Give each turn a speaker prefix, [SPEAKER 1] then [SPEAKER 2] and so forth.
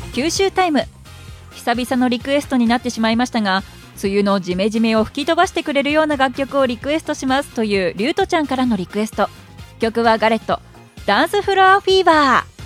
[SPEAKER 1] 九州タイム。久々のリクエストになってしまいましたが、梅雨のジメジメを吹き飛ばしてくれるような楽曲をリクエストしますというリュウトちゃんからのリクエスト。曲はガレット、ダンスフロアフィーバー。